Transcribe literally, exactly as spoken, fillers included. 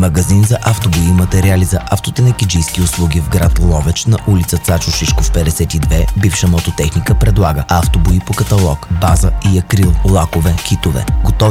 Магазин за автобои и материали за автотенекиджийски услуги в град Ловеч на улица Цачо Шишков петдесет и две, бивша Мототехника, предлага автобои по каталог, база и акрил, лакове, китове, готови